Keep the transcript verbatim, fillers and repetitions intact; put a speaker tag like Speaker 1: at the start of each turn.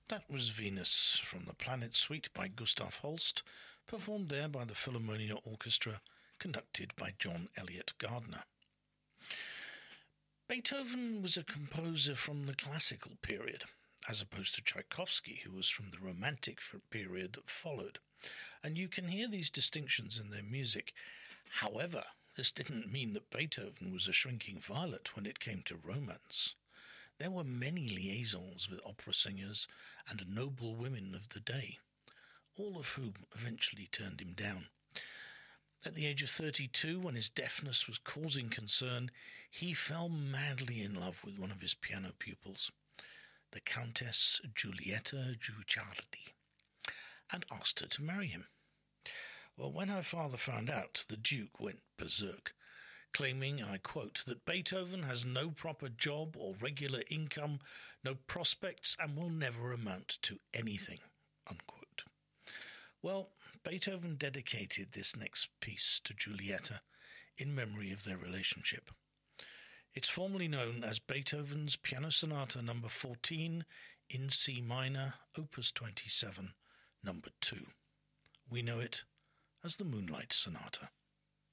Speaker 1: That was Venus from the Planet Suite by Gustav Holst, performed there by the Philharmonia Orchestra, conducted by John Elliott Gardner. Beethoven was a composer from the classical period, as opposed to Tchaikovsky, who was from the romantic period that followed. And you can hear these distinctions in their music. However, this didn't mean that Beethoven was a shrinking violet when it came to romance. There were many liaisons with opera singers and noble women of the day, all of whom eventually turned him down. At the age of thirty-two, when his deafness was causing concern, he fell madly in love with one of his piano pupils, the Countess Giulietta Guicciardi, and asked her to marry him. Well, when her father found out, the Duke went berserk, claiming, and I quote, that Beethoven has no proper job or regular income, no prospects, and will never amount to anything, unquote. Well, Beethoven dedicated this next piece to Giulietta in memory of their relationship. It's formally known as Beethoven's Piano Sonata number fourteen in C minor, opus twenty-seven, number two. We know it as the Moonlight Sonata.